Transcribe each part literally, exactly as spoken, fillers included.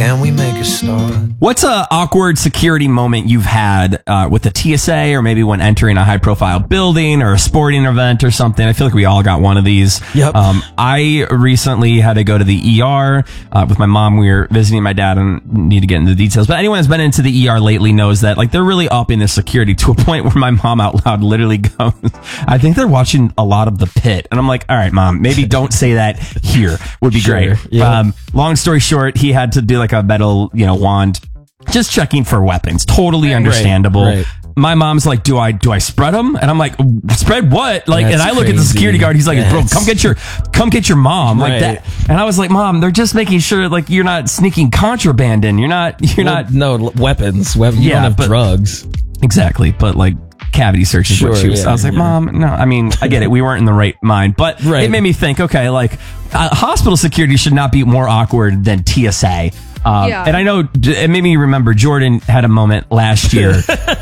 Can we make a start? What's a awkward security moment you've had uh, with the T S A, or maybe when entering a high profile building or a sporting event or something? I feel like we all got one of these. Yep. Um, I recently had to go to the E R uh, with my mom. We were visiting my dad, and need to get into the details. But anyone that's been into the E R lately knows that like they're really upping the security to a point where my mom out loud literally goes, "I think they're watching a lot of The Pit." And I'm like, "All right, mom, maybe don't say that here. Would be Sure, great." yeah. Um, long story short, he had to do like a metal, you know, wand. Just checking for weapons. Totally understandable. right. My mom's like, do I do I spread them? And I'm like, spread what? Like, That's and I look at the crazy. security guard. He's like, bro, That's- come get your come get your mom like Right. that. And I was like, Mom, they're just making sure like you're not sneaking contraband in. You're not you're Well, not no l- weapons. We- You Yeah, don't have but- drugs. exactly, but like cavity search is what Sure, she was. yeah, I was like, yeah. Mom, no. I mean, I get it. We weren't in the right mind, but Right. it made me think. Okay, like uh, hospital security should not be more awkward than T S A. Um, Yeah. And I know it made me remember Jordan had a moment last year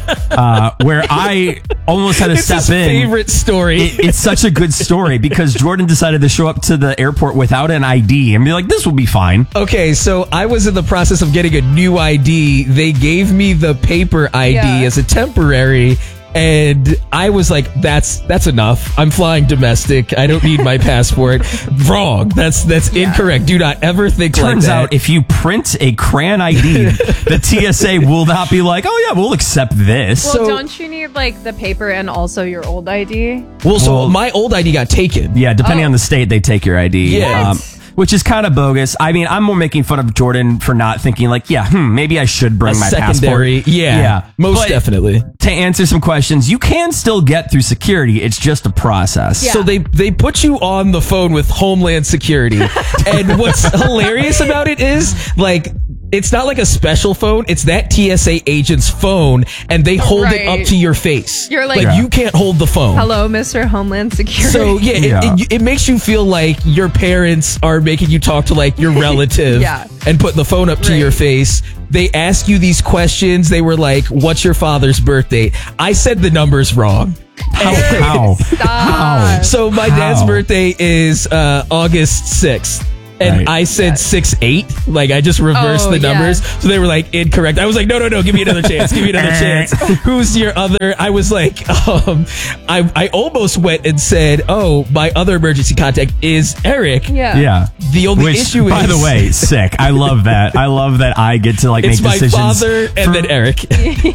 uh, where I almost had to It's step his in. favorite story. It, it's such a good story because Jordan decided to show up to the airport without an I D and be like, this will be fine. Okay, so I was in the process of getting a new I D. They gave me the paper I D Yeah. as a temporary, and I was like, "That's that's enough. I'm flying domestic. I don't need my passport." Wrong. That's that's incorrect. Do not ever think like Turns that. out if you print a crayon I D, the T S A will not be like, oh yeah, we'll accept this. Well, So- don't you need like the paper and also your old I D? well, so well- my old I D got taken. Yeah, depending Oh. on the state, they take your I D. Yeah. Um, which is kind of bogus. I mean, I'm more making fun of Jordan for not thinking like, yeah, hmm, maybe I should bring A my secondary. passport. Yeah, Yeah. most But definitely. To answer some questions, you can still get through security. It's just a process. Yeah. So they they put you on the phone with Homeland Security, and what's hilarious about it is like it's not like a special phone; it's that T S A agent's phone, and they hold it Right. up to your face. You're like- Yeah. you can't hold the phone. Hello, Mister Homeland Security. So yeah, it, Yeah. It, it makes you feel like your parents are making you talk to like your relative Yeah. and put the phone up to Right. your face. They ask you these questions. They were like, "What's your father's birthday?" I said the numbers wrong. How? How? Stop. How? So my How? dad's birthday is uh, August sixth. And Right. I said six eight, like I just reversed Oh, the yeah. numbers. So they were like incorrect. I was like, no, no, no, give me another chance. Give me another chance. Who's your other? I was like, um, I, I almost went and said, oh, my other emergency contact is Eric. Yeah. Yeah. The only Which, issue by is, the way, sick. I love that. I love that I get to like it's make my decisions. father and for- then Eric.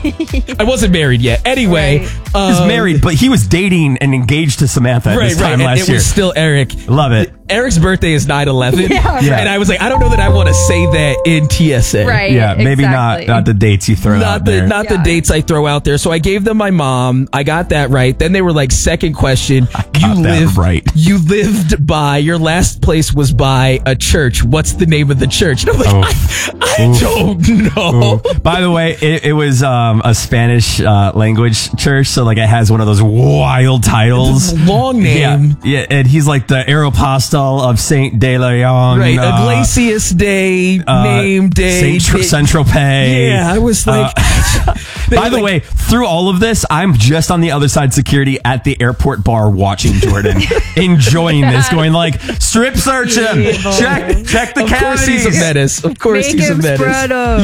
I wasn't married yet. Anyway, Right. He's um, married, but he was dating and engaged to Samantha at Right, this right. time And last it year. was still Eric. Love it. Eric's birthday is nine eleven. Yeah, Yeah. And I was like, I don't know that I want to say that in T S A. Right. Yeah, maybe not exactly. not the dates you throw Not out the there. not the Yeah. dates I throw out there. So I gave them my mom. I got that right. Then they were like, second question. got you that lived right. You lived by your last place was by a church. What's the name of the church? And I'm like, Oh. I, I don't know. Ooh. By the way, it, it was um, a Spanish uh, language church, so like it has one of those wild titles. Long Yeah, name. yeah, and he's like the Aeropostale of Saint De Leon, Right. uh, Iglesias Day, uh, name day. Saint Tr- day- Central Pay. Yeah, I was like. they By were the like- way, through all of this, I'm just on the other side security at the airport bar watching Jordan, enjoying this, going like, strip search him, Evil. check, check the Of course he's a cavities. menace. Of course Make he's a him menace. spread 'em.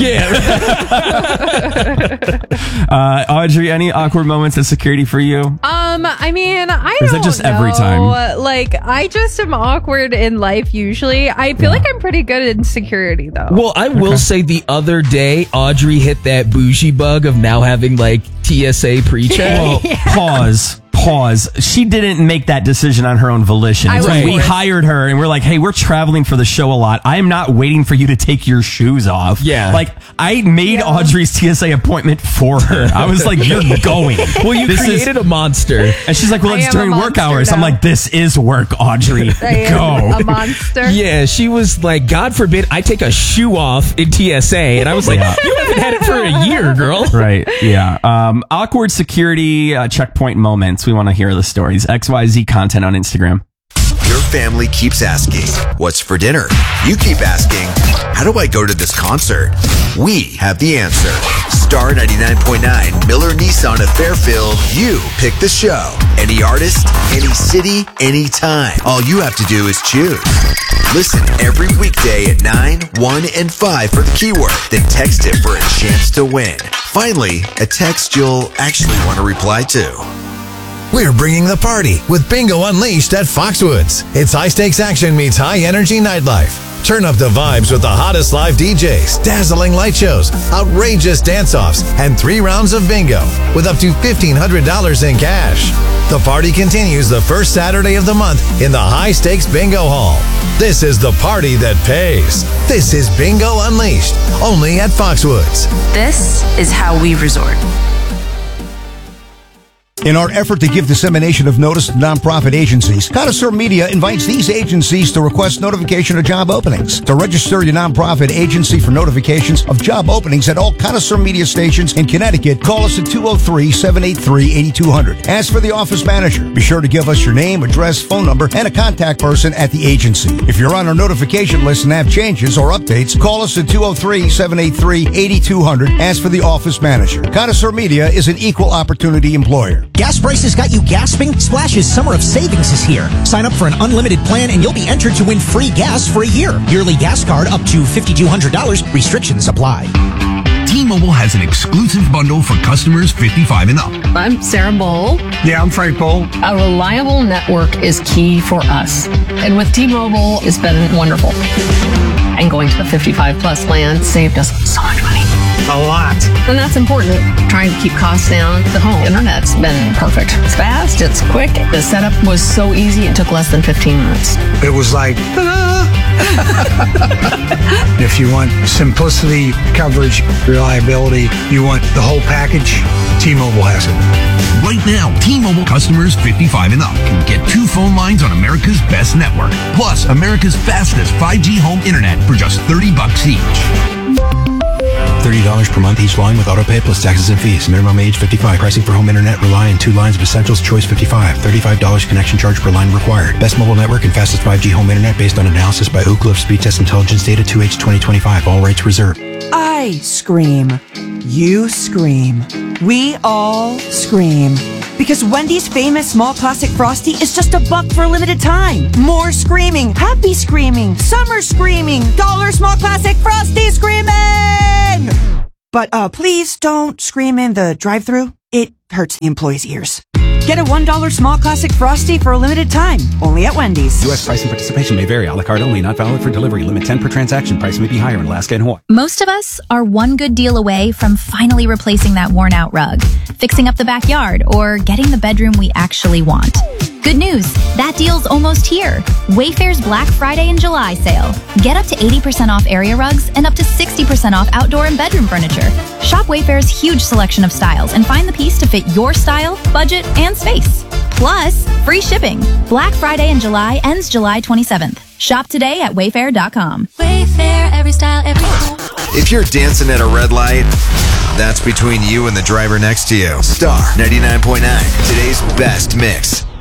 Yeah. Uh, Audrey, any awkward moments of security for you? Um, I mean, I Or is don't it just know. every time? Like, I just am awkward in life usually. I feel like I'm pretty good in security though. Well, I will say the other day, Audrey hit that bougie bug of now having like T S A pre-check. Well, pause. Pause. She didn't make that decision on her own volition. I So was we forced. hired her and we're like, hey, we're traveling for the show a lot. I am not waiting for you to take your shoes off. Yeah. Like, I made Yeah. Audrey's T S A appointment for her. I was like, you're going. Well, you This is- created a monster. And she's like, well, I it's am a during work monster hours. I'm now. like, this is work, Audrey. I am Go. a monster. Yeah, she was like, God forbid I take a shoe off in T S A. And I was like, Yeah. you haven't had it for a year, girl. Right. Yeah. Um, awkward security uh, checkpoint moments. We want to hear the stories. X Y Z content on Instagram. Your family keeps asking, what's for dinner? You keep asking, how do I go to this concert? We have the answer. Star ninety-nine point nine, Miller Nissan of Fairfield. You pick the show. Any artist, any city, anytime. All you have to do is choose. Listen every weekday at nine, one, and five for the keyword. Then text it for a chance to win. Finally, a text you'll actually want to reply to. We're bringing the party with Bingo Unleashed at Foxwoods. It's high-stakes action meets high-energy nightlife. Turn up the vibes with the hottest live D Js, dazzling light shows, outrageous dance-offs, and three rounds of bingo with up to fifteen hundred dollars in cash. The party continues the first Saturday of the month in the high-stakes bingo hall. This is the party that pays. This is Bingo Unleashed, only at Foxwoods. This is how we resort. In our effort to give dissemination of notice to nonprofit agencies, Connoisseur Media invites these agencies to request notification of job openings. To register your nonprofit agency for notifications of job openings at all Connoisseur Media stations in Connecticut, call us at two oh three, seven eight three, eight two zero zero. Ask for the office manager. Be sure to give us your name, address, phone number, and a contact person at the agency. If you're on our notification list and have changes or updates, call us at two oh three, seven eight three, eight two zero zero. Ask for the office manager. Connoisseur Media is an equal opportunity employer. Gas prices got you gasping? Splash's Summer of Savings is here. Sign up for an unlimited plan and you'll be entered to win free gas for a year. Yearly gas card up to five thousand two hundred dollars. Restrictions apply. T-Mobile has an exclusive bundle for customers fifty-five and up. I'm Sarah Bowl. Yeah, I'm Frank Bowl. A reliable network is key for us. And with T-Mobile, it's been wonderful. And going to the fifty-five plus plan saved us so much money. A lot. And that's important. Trying to keep costs down. The home internet's been perfect. It's fast, it's quick. The setup was so easy, it took less than fifteen minutes. It was like, ta-da! If you want simplicity, coverage, reliability, you want the whole package, T-Mobile has it. Right now, T-Mobile customers fifty-five and up can get two phone lines on America's best network, plus America's fastest five G home internet for just thirty bucks each. thirty dollars per month each line with autopay plus taxes and fees. Minimum age fifty-five. Pricing for home internet rely on two lines of Essentials Choice fifty-five. thirty-five dollars connection charge per line required. Best mobile network and fastest five G home internet based on analysis by Oak Cliff Speed Test Intelligence Data two H twenty twenty-five. All rights reserved. I scream. You scream. We all scream. Because Wendy's famous small classic Frosty is just a buck for a limited time. More screaming, happy screaming, summer screaming, dollar small classic Frosty screaming! But uh, please don't scream in the drive-thru. It hurts the employees' ears. Get a one dollar small classic Frosty for a limited time. Only at Wendy's. U S price and participation may vary. A la carte only. Not valid for delivery. Limit ten per transaction. Price may be higher in Alaska and Hawaii. Most of us are one good deal away from finally replacing that worn out rug, fixing up the backyard, or getting the bedroom we actually want. Good news, that deal's almost here. Wayfair's Black Friday and July sale. Get up to eighty percent off area rugs and up to sixty percent off outdoor and bedroom furniture. Shop Wayfair's huge selection of styles and find the piece to fit your style, budget, and space. Plus, free shipping. Black Friday in July ends July twenty-seventh. Shop today at wayfair dot com. Wayfair, every style, every home. If you're dancing at a red light, that's between you and the driver next to you. Star ninety-nine point nine, today's best mix.